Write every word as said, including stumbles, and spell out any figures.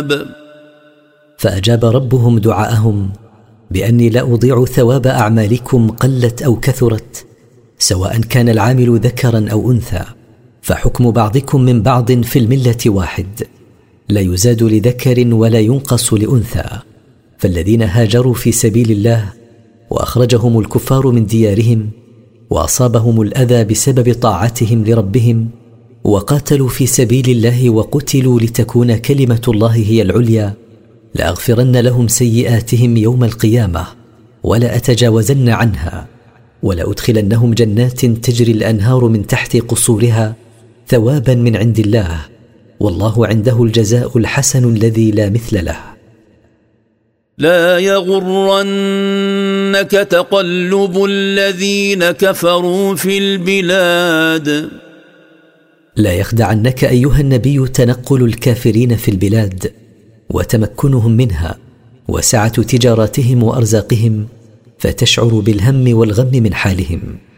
فأجاب ربهم دعاءهم بأني لا أضيع ثواب أعمالكم قلت أو كثرت، سواء كان العامل ذكرا أو أنثى، فحكم بعضكم من بعض في الملة واحد، لا يزاد لذكر ولا ينقص لأنثى. فالذين هاجروا في سبيل الله وأخرجهم الكفار من ديارهم وأصابهم الأذى بسبب طاعتهم لربهم وقاتلوا في سبيل الله وقتلوا لتكون كلمة الله هي العليا، لأغفرن لهم سيئاتهم يوم القيامة ولا أتجاوزن عنها، ولأدخلنهم جنات تجري الأنهار من تحت قصورها ثوابا من عند الله، والله عنده الجزاء الحسن الذي لا مثل له. لا يغرنك تقلب الذين كفروا في البلاد. لا يخدعنك أيها النبي تنقل الكافرين في البلاد وتمكنهم منها وسعة تجاراتهم وأرزاقهم، فتشعر بالهم والغم من حالهم.